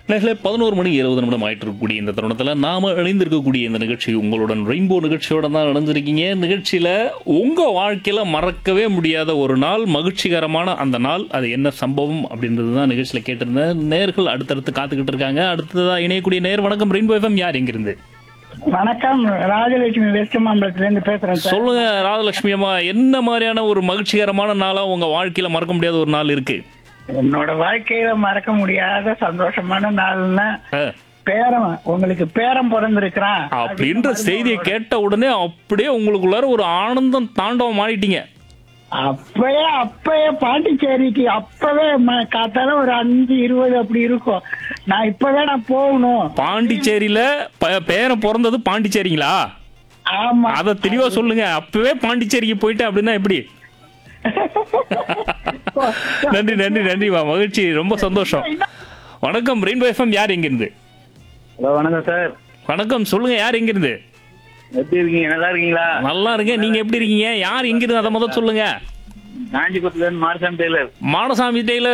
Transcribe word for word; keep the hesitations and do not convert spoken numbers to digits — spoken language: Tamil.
நேர்களே பதினோரு மணி இருபது நிமிடம் ஆயிட்டு இருக்கக்கூடிய இந்த தருணத்தில் நாம இணைந்திருக்கக்கூடிய இந்த நிகழ்ச்சி உங்களுடன் ரெயின்போ நிகழ்ச்சியோட தான் இணைஞ்சிருக்கீங்க. நிகழ்ச்சியில உங்க வாழ்க்கையில மறக்கவே முடியாத ஒரு நாள், மகிழ்ச்சிகரமான அந்த நாள், அது என்ன சம்பவம் அப்படின்றது தான் நிகழ்ச்சியில கேட்டிருந்தேன். நேர்கள் அடுத்தடுத்து காத்துக்கிட்டு இருக்காங்க. அடுத்ததா இணையக்கூடிய நேர் வணக்கம் ரெயின்போ எஃப்எம், யார் எங்கிருந்து? வணக்கம், ராஜலட்சுமி வெஸ்ட் மாம்பலத்துல இருந்து பேசுறேன் சார். சொல்லுங்க ராஜலட்சுமி அம்மா, என்ன மாதிரியான ஒரு மகிழ்ச்சிகரமான நாளா உங்க வாழ்க்கையில மறக்க முடியாத ஒரு நாள் இருக்கு? என்னோட வாழ்க்கையில மறக்க முடியாத சந்தோஷமான நாள்னா ஆ. பேரன், உங்களுக்கு பேரன் பிறந்திருக்கிறான் அப்படின்ற செய்தியை கேட்ட உடனே அப்படியே உங்களுக்குள்ளார ஒரு ஆனந்தம் தாண்டவம் ஆடிட்டீங்க. அப்பயே அப்பயே பாண்டிச்சேரிக்கு அப்பவே ம- காத்தால ஒரு அஞ்சு இருபது அப்படி இருக்கும். நான் இப்பவே நான் போகணும். பாண்டிச்சேரியில ப- பேரன் பிறந்தது பாண்டிச்சேரிங்களா? ஆமா, அத தெளிவா சொல்லுங்க. அப்பவே பாண்டிச்சேரிக்கு போயிட்டு அப்படின்னா எப்படி? நன்றி நன்றி நன்றிமா, மகிழ்ச்சி, ரொம்ப சந்தோஷம். வணக்கம் ரெயின்போ எஃப்எம், யார் எங்கிருந்து? ஹலோ, வணக்கம் சார். வணக்கம், சொல்லுங்க யார் எங்கிருந்து? எப்படி இருக்கீங்க? நல்லா இருக்கீங்களா? நல்லா இருக்கேன், நீங்க எப்படி இருக்கீங்க? யார் எங்கிருந்து அதை முதல் சொல்லுங்க. காஞ்சிபுரத்துல இருந்து மாரசாமி டெய்லர். மாடசாமி டெய்லர்